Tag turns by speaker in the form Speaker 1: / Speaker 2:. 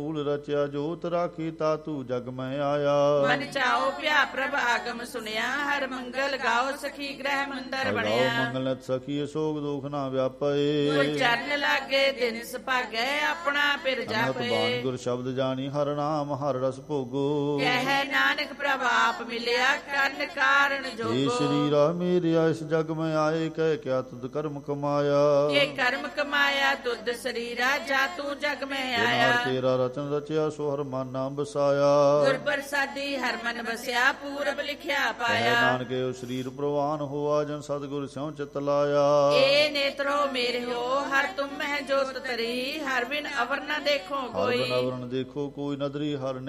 Speaker 1: ਫੂਲ ਰਚਿਆ ਜੋਤ ਰਾਖੀ ਤਾਤੂ ਜਗ ਮੈਂ ਆਇਆ।
Speaker 2: ਮਨ ਚਾਓ ਪਿਆ ਪ੍ਰਭ ਆਗਮ ਸੁਣਿਆ ਹਰ ਮੰਗਲ ਗਾਓ ਸਖੀ ਗ੍ਰਹਿ ਮੰਦਰ ਬਣਿਆ।
Speaker 1: ਮੰਗਲਤ ਸਖੀ ਸੋਗ ਦੁਖ ਨਾ ਵਿਆਪੇ
Speaker 2: ਗੁਰ ਚਰਨ ਲਾਗੇ ਦਿਨ ਸੁਭਾਗੈ ਆਪਣਾ ਪਿਰ ਜਾਪੇ।
Speaker 1: ਗੁਰ ਸ਼ਬਦ ਜਾਣੀ ਹਰ ਨਾਮ ਹਰ ਰਸ ਭੋਗੋ
Speaker 2: ਕਹਿ ਨਾਨਕ ਪ੍ਰਭ ਆਪ ਮਿਲਿਆ ਕੰਨ ਕਾਰਨ ਜੋਗੋ।
Speaker 1: ਏ ਸ਼ਰੀਰਾ ਮੇਰਿਆ ਇਸ ਜਗ ਮੈਂ ਆਏ ਕਹਿ ਕਿਆ ਤੁਧ ਕਰਮ ਕਮਾਇਆ।
Speaker 2: ਇਹ ਕਰਮ ਕਮਾਇਆ ਤੁਧ ਸਰੀਰਾ ਜਾ ਤੂੰ ਜਗ ਮੈਂ ਆਇਆ।
Speaker 1: ਤੇਰਾ ਰਚਨ ਰਚਿਆ ਸੋ ਹਰ ਮਨ ਨਾਮ ਬਸਾਇਆ।
Speaker 2: ਗੁਰ ਪ੍ਰਸਾਦੀ ਹਰ ਮਨ ਬਸਿਆ ਪੂਰਬ ਲਿਖਿਆ ਪਾਇਆ।
Speaker 1: ਨਾਨਕੇ ਉਹ ਸਰੀਰ ਪ੍ਰਵਾਨ ਹੋਆ ਜਨ ਸਤਿਗੁਰ ਸਿਉ ਚਿਤ ਲਾਇਆ।
Speaker 2: ਏ ਨੇਤਰੋ ਮੇਰੇ ਹੋ ਹਰ ਤੁਮ ਹੈ ਜੋਤ ਤਰੀ ਹਰ ਬਿਨ ਅਵਰ ਨ ਦੇਖੋ ਕੋਈ।
Speaker 1: ਹਰ ਬਿਨ ਅਵਰ ਨ ਦੇਖੋ ਕੋਈ ਨਦਰੀ ਹਰ